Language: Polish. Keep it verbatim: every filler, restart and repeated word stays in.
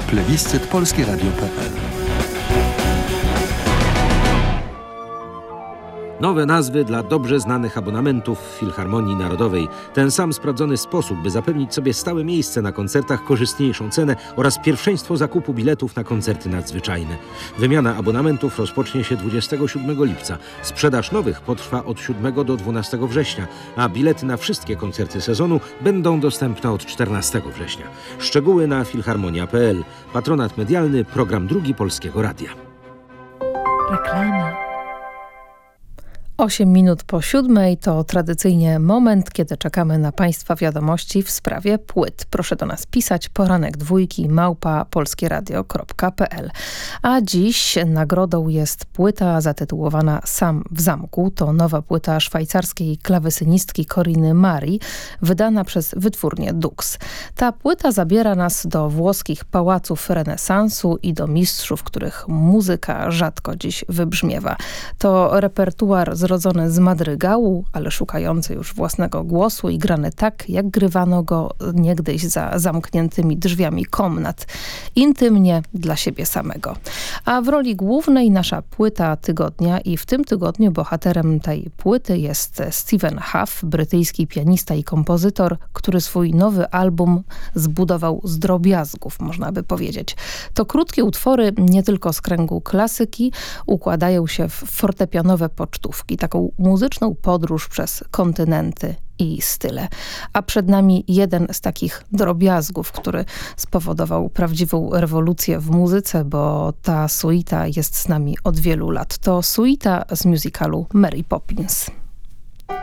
Plebiscyt Polskie Radio kropka pe el. Nowe nazwy dla dobrze znanych abonamentów w Filharmonii Narodowej. Ten sam sprawdzony sposób, by zapewnić sobie stałe miejsce na koncertach, korzystniejszą cenę oraz pierwszeństwo zakupu biletów na koncerty nadzwyczajne. Wymiana abonamentów rozpocznie się dwudziestego siódmego lipca. Sprzedaż nowych potrwa od siódmego do dwunastego września, a bilety na wszystkie koncerty sezonu będą dostępne od czternastego września. Szczegóły na filharmonia kropka pe el. Patronat medialny, program Drugi Polskiego Radia. Reklama. Osiem minut po siódmej to tradycyjnie moment, kiedy czekamy na Państwa wiadomości w sprawie płyt. Proszę do nas pisać poranek dwójki małpa polskieradio kropka pe el. A dziś nagrodą jest płyta zatytułowana Sam w zamku. To nowa płyta szwajcarskiej klawesynistki Coriny Mari, wydana przez wytwórnię Dux. Ta płyta zabiera nas do włoskich pałaców renesansu i do mistrzów, których muzyka rzadko dziś wybrzmiewa. To repertuar zrodzony z madrygału, ale szukający już własnego głosu i grany tak, jak grywano go niegdyś za zamkniętymi drzwiami komnat. Intymnie dla siebie samego. A w roli głównej nasza płyta tygodnia i w tym tygodniu bohaterem tej płyty jest Stephen Huff, brytyjski pianista i kompozytor, który swój nowy album zbudował z drobiazgów, można by powiedzieć. To krótkie utwory, nie tylko z kręgu klasyki, układają się w fortepianowe pocztówki, taką muzyczną podróż przez kontynenty i style. A przed nami jeden z takich drobiazgów, który spowodował prawdziwą rewolucję w muzyce, bo ta suita jest z nami od wielu lat. To suita z musicalu Mary Poppins.